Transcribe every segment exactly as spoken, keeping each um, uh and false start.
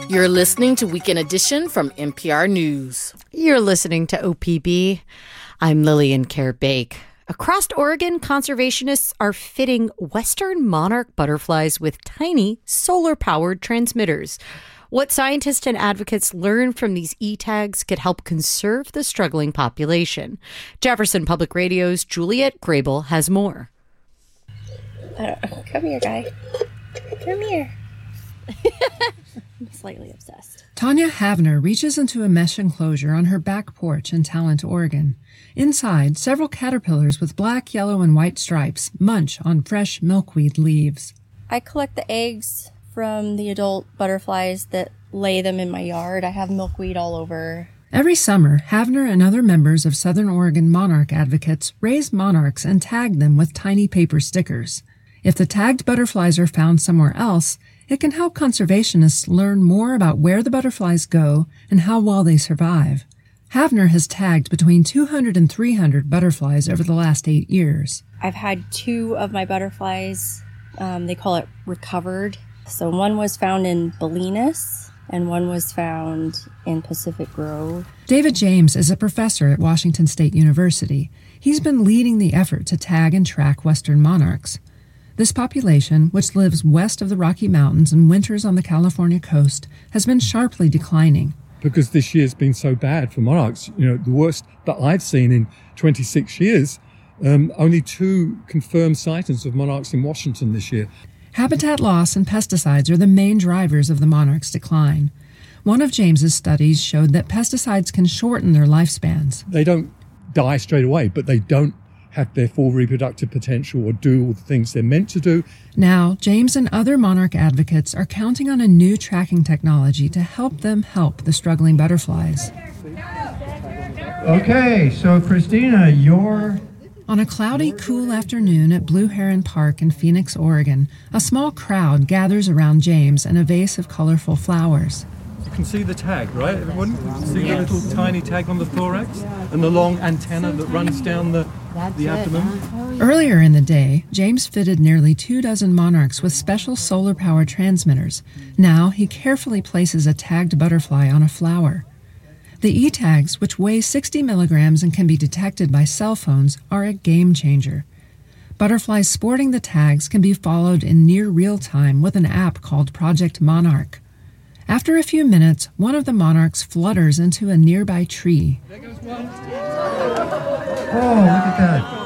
You're listening to Weekend Edition from N P R News. You're listening to O P B. I'm Lillian Kerr-Bake. Across Oregon, conservationists are fitting western monarch butterflies with tiny solar-powered transmitters. What scientists and advocates learn from these e-tags could help conserve the struggling population. Jefferson Public Radio's Juliet Grable has more. Uh, come here, guy. Come here. I'm slightly obsessed. Tanya Havner reaches into a mesh enclosure on her back porch in Talent, Oregon. Inside, several caterpillars with black, yellow, and white stripes munch on fresh milkweed leaves. I collect the eggs from the adult butterflies that lay them in my yard. I have milkweed all over. Every summer, Havner and other members of Southern Oregon monarch advocates raise monarchs and tag them with tiny paper stickers. If the tagged butterflies are found somewhere else, it can help conservationists learn more about where the butterflies go and how well they survive. Havner has tagged between two hundred and three hundred butterflies over the last eight years. I've had two of my butterflies, um, they call it recovered. So one was found in Bolinas and one was found in Pacific Grove. David James is a professor at Washington State University. He's been leading the effort to tag and track western monarchs. This population, which lives west of the Rocky Mountains and winters on the California coast, has been sharply declining. Because this year's been so bad for monarchs, you know, the worst that I've seen in twenty-six years, um, only two confirmed sightings of monarchs in Washington this year. Habitat loss and pesticides are the main drivers of the monarch's decline. One of James's studies showed that pesticides can shorten their lifespans. They don't die straight away, but they don't have their full reproductive potential or do all the things they're meant to do. Now, James and other monarch advocates are counting on a new tracking technology to help them help the struggling butterflies. Okay, so Christina, you're... On a cloudy, cool afternoon at Blue Heron Park in Phoenix, Oregon, a small crowd gathers around James and a vase of colorful flowers. You can see the tag, right, everyone? See the little tiny tag on the thorax and the long antenna that runs down the, the abdomen? Earlier in the day, James fitted nearly two dozen monarchs with special solar-powered transmitters. Now he carefully places a tagged butterfly on a flower. The e-tags, which weigh sixty milligrams and can be detected by cell phones, are a game changer. Butterflies sporting the tags can be followed in near real time with an app called Project Monarch. After a few minutes, one of the monarchs flutters into a nearby tree. There goes one. Oh, look at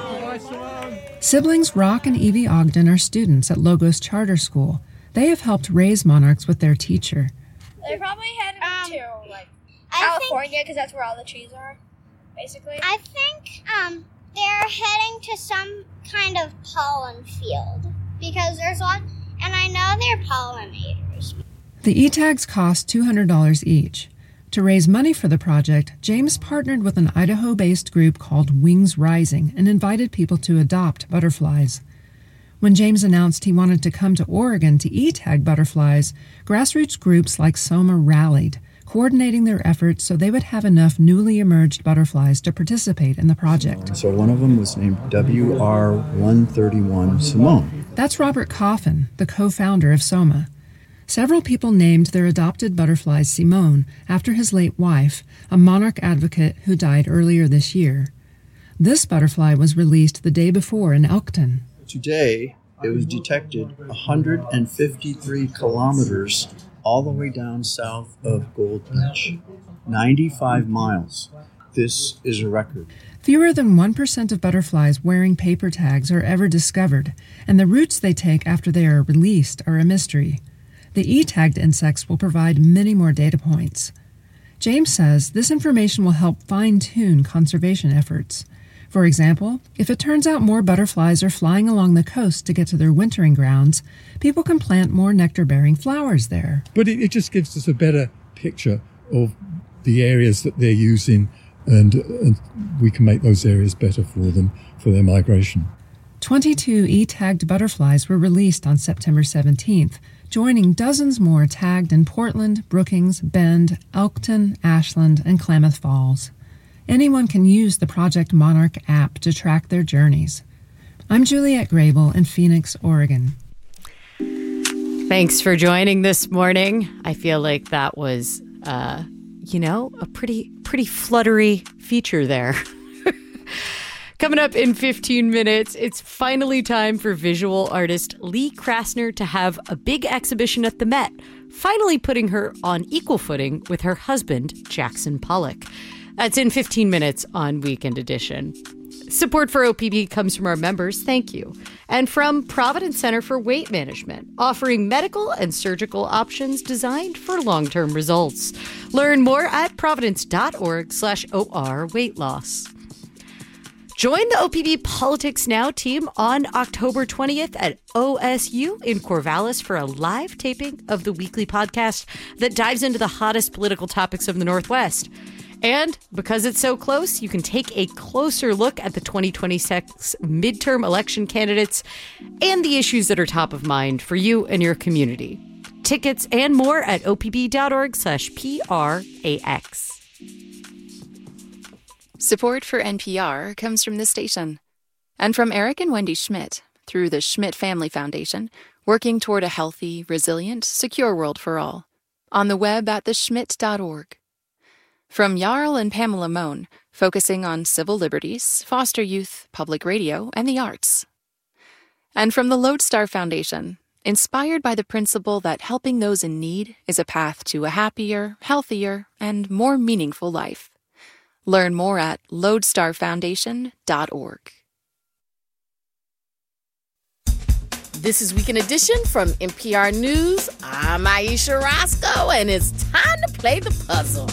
that. Siblings Rock and Evie Ogden are students at Logos Charter School. They have helped raise monarchs with their teacher. They're probably heading um, to like I California because that's where all the trees are, basically. I think um, they're heading to some kind of pollen field because there's one, and I know they're pollinators. The e-tags cost two hundred dollars each. To raise money for the project, James partnered with an Idaho-based group called Wings Rising and invited people to adopt butterflies. When James announced he wanted to come to Oregon to e-tag butterflies, grassroots groups like SOMA rallied, coordinating their efforts so they would have enough newly emerged butterflies to participate in the project. So one of them was named W R one thirty-one Simone. That's Robert Coffin, the co-founder of SOMA. Several people named their adopted butterfly Simone after his late wife, a monarch advocate who died earlier this year. This butterfly was released the day before in Elkton. Today, it was detected one hundred fifty-three kilometers all the way down south of Gold Beach. ninety-five miles. This is a record. Fewer than one percent of butterflies wearing paper tags are ever discovered, and the routes they take after they are released are a mystery. The e-tagged insects will provide many more data points. James says this information will help fine-tune conservation efforts. For example, if it turns out more butterflies are flying along the coast to get to their wintering grounds, people can plant more nectar-bearing flowers there. But it, it just gives us a better picture of the areas that they're using, and, and we can make those areas better for them, for their migration. twenty-two e-tagged butterflies were released on September seventeenth, joining dozens more tagged in Portland, Brookings, Bend, Elkton, Ashland, and Klamath Falls. Anyone can use the Project Monarch app to track their journeys. I'm Juliet Grable in Phoenix, Oregon. Thanks for joining this morning. I feel like that was, uh, you know, a pretty, pretty fluttery feature there. Coming up in fifteen minutes, it's finally time for visual artist Lee Krasner to have a big exhibition at the Met, finally putting her on equal footing with her husband, Jackson Pollock. That's in fifteen minutes on Weekend Edition. Support for O P B comes from our members, thank you, and from Providence Center for Weight Management, offering medical and surgical options designed for long-term results. Learn more at providence.org slash OR weight loss. Join the O P B Politics Now team on October twentieth at O S U in Corvallis for a live taping of the weekly podcast that dives into the hottest political topics of the Northwest. And because it's so close, you can take a closer look at the twenty twenty-six midterm election candidates and the issues that are top of mind for you and your community. Tickets and more at opb.org slash PRAX. Support for N P R comes from this station and from Eric and Wendy Schmidt through the Schmidt Family Foundation, working toward a healthy, resilient, secure world for all. On the web at the schmidt dot org. From Jarl and Pamela Mohn, focusing on civil liberties, foster youth, public radio, and the arts. And from the Lodestar Foundation, inspired by the principle that helping those in need is a path to a happier, healthier, and more meaningful life. Learn more at lodestar foundation dot org. This is Weekend Edition from N P R News. I'm Aisha Roscoe, and it's time to play the puzzle.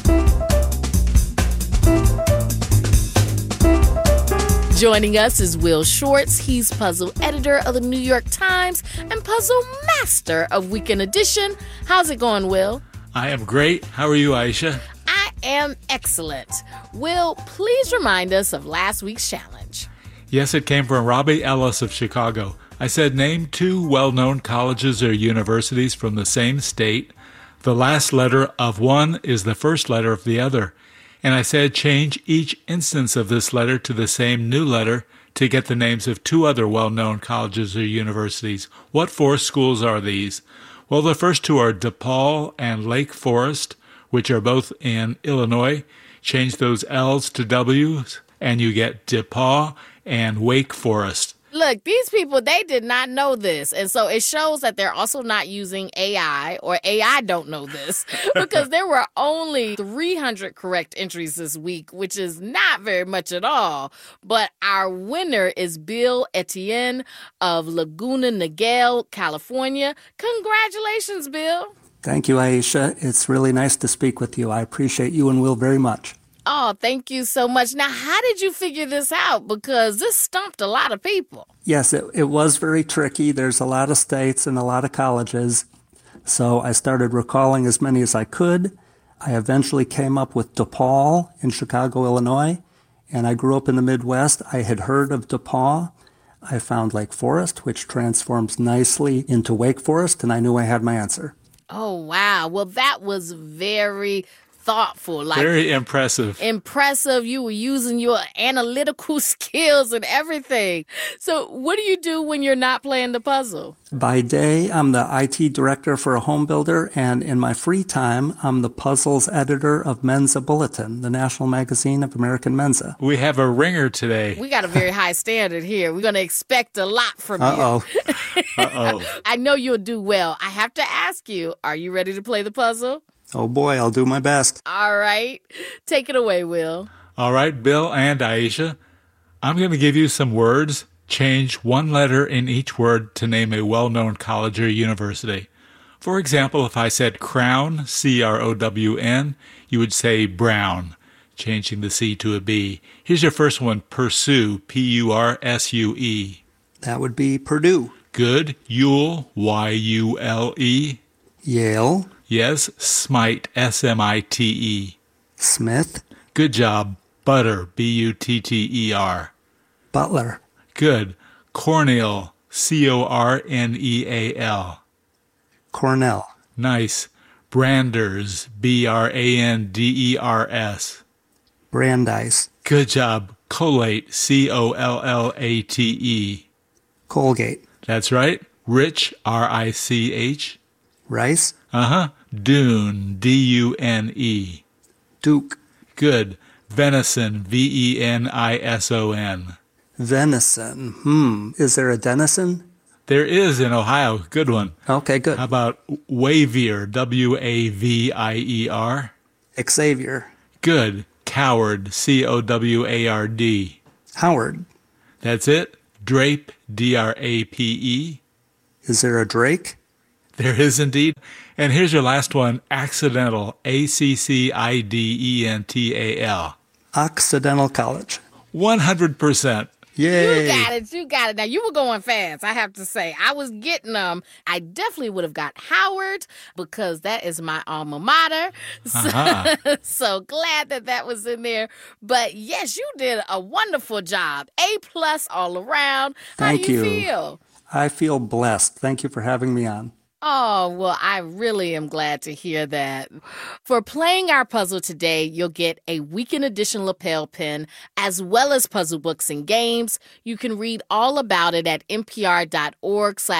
Joining us is Will Schwartz. He's puzzle editor of the New York Times and puzzle master of Weekend Edition. How's it going, Will? I am great. How are you, Aisha? I am excellent. Will, please remind us of last week's challenge. Yes, it came from Robbie Ellis of Chicago. I said name two well-known colleges or universities from the same state. The last letter of one is the first letter of the other. And I said change each instance of this letter to the same new letter to get the names of two other well-known colleges or universities. What four schools are these? Well, the first two are DePaul and Lake Forest, which are both in Illinois. Change those L's to W's, and you get DePaul and Wake Forest. Look, these people, they did not know this. And so it shows that they're also not using A I, or A I don't know this, because there were only three hundred correct entries this week, which is not very much at all. But our winner is Bill Etienne of Laguna Niguel, California. Congratulations, Bill. Thank you, Aisha. It's really nice to speak with you. I appreciate you and Will very much. Oh, thank you so much. Now, how did you figure this out? Because this stumped a lot of people. Yes, it, it was very tricky. There's a lot of states and a lot of colleges. So I started recalling as many as I could. I eventually came up with DePaul in Chicago, Illinois. And I grew up in the Midwest. I had heard of DePaul. I found Lake Forest, which transforms nicely into Wake Forest, and I knew I had my answer. Oh, wow. Well, that was very thoughtful. Like, very impressive. Impressive. You were using your analytical skills and everything. So what do you do when you're not playing the puzzle? By day, I'm the I T director for a home builder, and in my free time, I'm the puzzles editor of Mensa Bulletin, the national magazine of American Mensa. We have a ringer today. We got a very high standard here. We're going to expect a lot from Uh-oh. you. Uh-oh. I know you'll do well. I have to ask you, are you ready to play the puzzle? Oh, boy, I'll do my best. All right. Take it away, Will. All right, Bill and Aisha. I'm going to give you some words. Change one letter in each word to name a well-known college or university. For example, if I said Crown, C R O W N, you would say Brown, changing the C to a B. Here's your first one, Pursue, P U R S U E. That would be Purdue. Good. Yule, Y U L E. Yale. Yes, Smite, S M I T E. Smith. Good job. Butter, B U T T E R. Butler. Good. Cornell, C O R N E A L. Cornell. Nice. Branders, B R A N D E R S. Brandeis. Good job. Collate, C O L L A T E. Colgate. That's right. Rich, R I C H. Rice? Uh-huh. Dune, D U N E. Duke. Good. Venison, V E N I S O N. Venison. Hmm. Is there a Denison? There is in Ohio. Good one. Okay, good. How about Wavier, W A V I E R? Xavier. Good. Coward, C O W A R D. Howard. That's it. Drape, D R A P E. Is there a Drake? There is indeed. And here's your last one. Accidental, A C C I D E N T A L. Occidental College. one hundred percent. Yay. You got it. You got it. Now, you were going fast, I have to say. I was getting them. I definitely would have got Howard because that is my alma mater. So, uh-huh. So glad that that was in there. But yes, you did a wonderful job. A plus all around. How Thank do you, you feel? I feel blessed. Thank you for having me on. Oh, well, I really am glad to hear that. For playing our puzzle today, you'll get a weekend edition lapel pin, as well as puzzle books and games. You can read all about it at npr.org slash